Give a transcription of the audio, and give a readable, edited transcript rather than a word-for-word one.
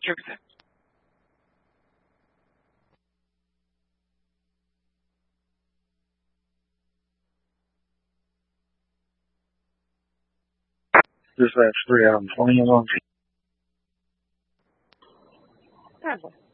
Jefferson. Dispatch 3 out of 20 is on. Tá bom.